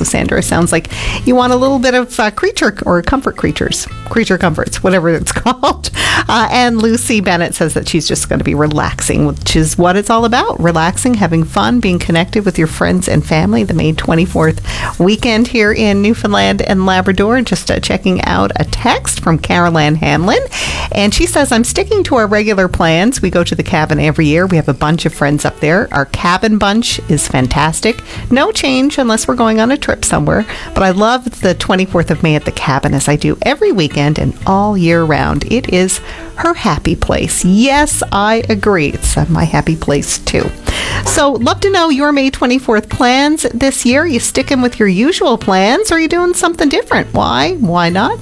So Sandra, sounds like you want a little bit of creature comforts, whatever it's called. And Lucy Bennett says that she's just going to be relaxing, which is what it's all about. Relaxing, having fun, being connected with your friends and family. The May 24th weekend here in Newfoundland and Labrador. Just checking out a text from Carol Ann Hanlon. And she says, I'm sticking to our regular plans. We go to the cabin every year. We have a bunch of friends up there. Our cabin bunch is fantastic. No change unless we're going on a trip somewhere. But I love the 24th of May at the cabin, as I do every weekend and all year round. It is her happy place. Yes, I agree. It's my happy place too. So love to know your May 24th plans this year. Are you sticking with your usual plans or are you doing something different? Why? Why not?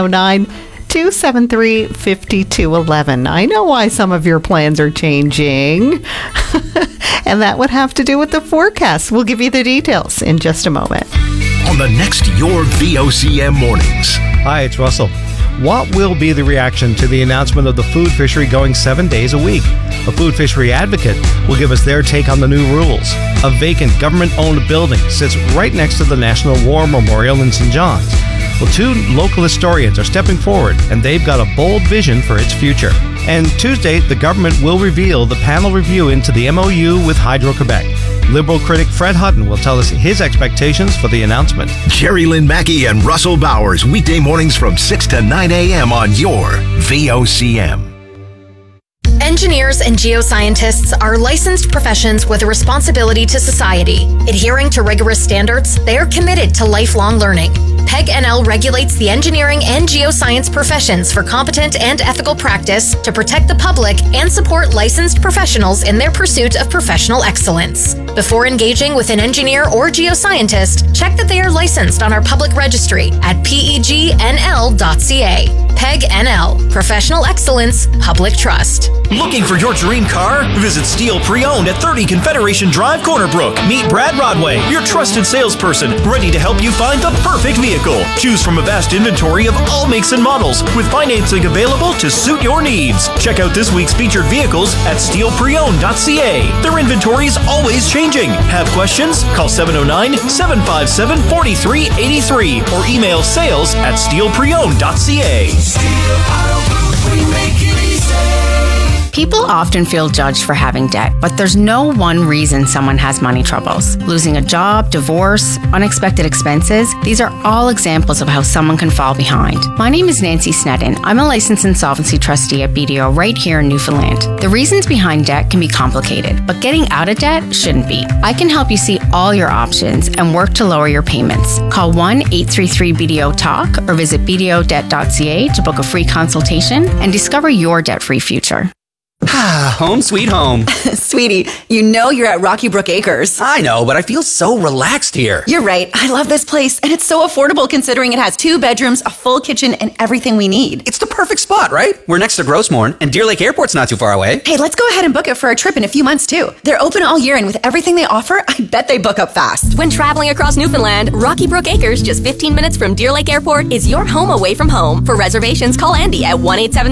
709-273-5211. I know why some of your plans are changing. And that would have to do with the forecast. We'll give you the details in just a moment. On the next Your VOCM Mornings. Hi, it's Russell. What will be the reaction to the announcement of the food fishery going 7 days a week? A food fishery advocate will give us their take on the new rules. A vacant government-owned building sits right next to the National War Memorial in St. John's. Well, two local historians are stepping forward, and they've got a bold vision for its future. And Tuesday, the government will reveal the panel review into the MOU with Hydro-Quebec. Liberal critic Fred Hutton will tell us his expectations for the announcement. Jerry Lynn Mackey and Russell Bowers, weekday mornings from 6 to 9 a.m. on Your VOCM. Engineers and geoscientists are licensed professions with a responsibility to society. Adhering to rigorous standards, they are committed to lifelong learning. PEG NL regulates the engineering and geoscience professions for competent and ethical practice to protect the public and support licensed professionals in their pursuit of professional excellence. Before engaging with an engineer or geoscientist, check that they are licensed on our public registry at pegnl.ca. PEG NL, Professional Excellence, Public Trust. Looking for your dream car? Visit Steel Pre-Owned at 30 Confederation Drive, Corner Brook. Meet Brad Rodway, your trusted salesperson, ready to help you find the perfect vehicle. Choose from a vast inventory of all makes and models, with financing available to suit your needs. Check out this week's featured vehicles at steelpreowned.ca. Their inventory is always changing. Have questions? Call 709-757-4383 or email sales@steelpreowned.ca. People often feel judged for having debt, but there's no one reason someone has money troubles. Losing a job, divorce, unexpected expenses, these are all examples of how someone can fall behind. My name is Nancy Sneddon. I'm a licensed insolvency trustee at BDO right here in Newfoundland. The reasons behind debt can be complicated, but getting out of debt shouldn't be. I can help you see all your options and work to lower your payments. Call 1-833-BDO-TALK or visit bdodebt.ca to book a free consultation and discover your debt-free future. Home sweet home. Sweetie, you know you're at Rocky Brook Acres. I know, but I feel so relaxed here. You're right. I love this place, and it's so affordable considering it has 2 bedrooms, a full kitchen, and everything we need. It's the perfect spot, right? We're next to Grossmorn, and Deer Lake Airport's not too far away. Hey, let's go ahead and book it for a trip in a few months, too. They're open all year, and with everything they offer, I bet they book up fast. When traveling across Newfoundland, Rocky Brook Acres, just 15 minutes from Deer Lake Airport, is your home away from home. For reservations, call Andy at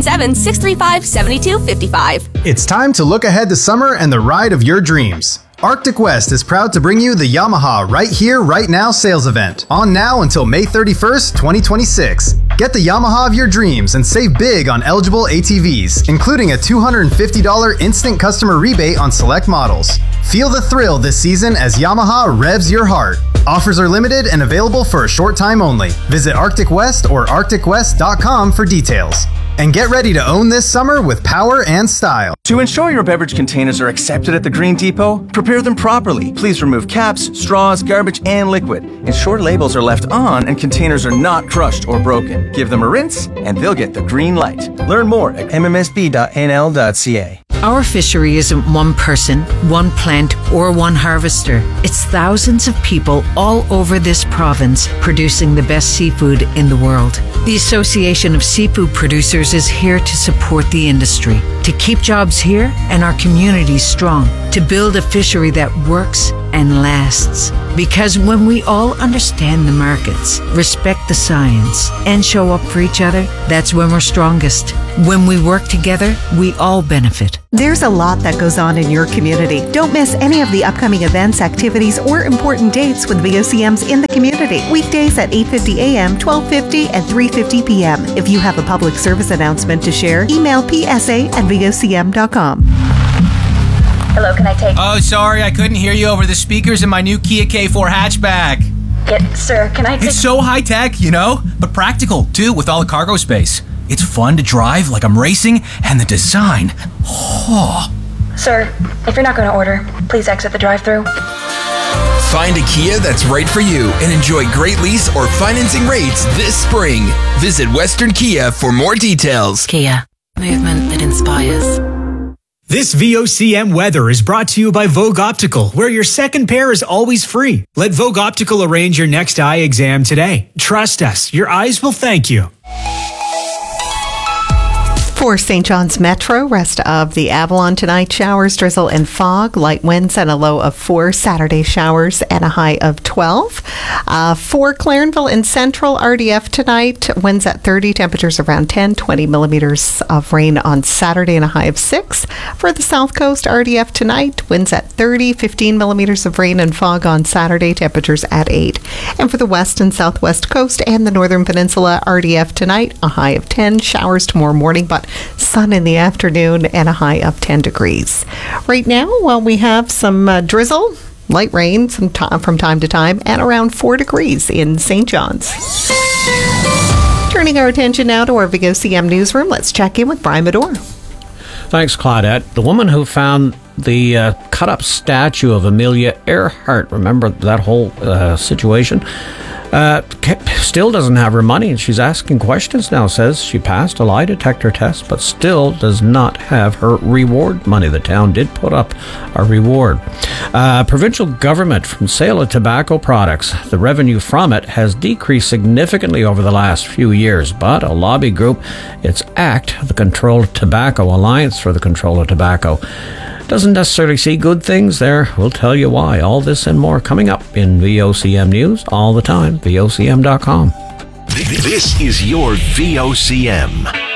1-877-635-7255. It's time to look ahead to summer and the ride of your dreams. Arctic West is proud to bring you the Yamaha Right Here, Right Now sales event, on now until May 31st, 2026. Get the Yamaha of your dreams and save big on eligible ATVs, including a $250 instant customer rebate on select models. Feel the thrill this season as Yamaha revs your heart. Offers are limited and available for a short time only. Visit Arctic West or arcticwest.com for details. And get ready to own this summer with power and style. To ensure your beverage containers are accepted at the Green Depot, prepare them properly. Please remove caps, straws, garbage, and liquid. Ensure labels are left on and containers are not crushed or broken. Give them a rinse and they'll get the green light. Learn more at mmsb.nl.ca. Our fishery isn't one person, one plant, or one harvester. It's thousands of people all over this province producing the best seafood in the world. The Association of Seafood Producers is here to support the industry, to keep jobs here and our communities strong, to build a fishery that works and lasts. Because when we all understand the markets, respect the science, and show up for each other, that's when we're strongest. When we work together, we all benefit. There's a lot that goes on in your community. Don't miss any of the upcoming events, activities, or important dates with VOCM's In the Community. Weekdays at 8:50 a.m., 12:50, and 3:50 p.m. If you have a public service announcement to share, email psa@vocm.com. Hello, can I take... Oh, sorry, I couldn't hear you over the speakers in my new Kia K4 hatchback. Sir, can I take... It's so high-tech, you know, but practical, too, with all the cargo space. It's fun to drive like I'm racing, and the design. Oh. Sir, if you're not going to order, please exit the drive-thru. Find a Kia that's right for you and enjoy great lease or financing rates this spring. Visit Western Kia for more details. Kia, movement that inspires. This VOCM weather is brought to you by Vogue Optical, where your second pair is always free. Let Vogue Optical arrange your next eye exam today. Trust us, your eyes will thank you. For St. John's Metro, rest of the Avalon tonight, showers, drizzle, and fog, light winds and a low of 4. Saturday showers and a high of 12. For Clarenville and Central, RDF tonight, winds at 30, temperatures around 10, 20 millimeters of rain on Saturday and a high of 6. For the South Coast, RDF tonight, winds at 30, 15 millimeters of rain and fog on Saturday, temperatures at 8. And for the West and Southwest Coast and the Northern Peninsula, RDF tonight, a high of 10, showers tomorrow morning, but sun in the afternoon and a high of 10 degrees. Right now, we have some drizzle, light rain from time to time, and around 4 degrees in St. John's. Turning our attention now to our VOCM newsroom, let's check in with Brian Medore. Thanks, Claudette. The woman who found the cut-up statue of Amelia Earhart, remember that whole situation? Still doesn't have her money, and she's asking questions now. Says she passed a lie detector test, but still does not have her reward money. The town did put up a reward. Provincial government from sale of tobacco products. The revenue from it has decreased significantly over the last few years, but a lobby group, it's ACT, the Controlled Tobacco Alliance for the Control of Tobacco, doesn't necessarily see good things there. We'll tell you why. All this and more coming up in VOCM News all the time. VOCM.com. This is your VOCM.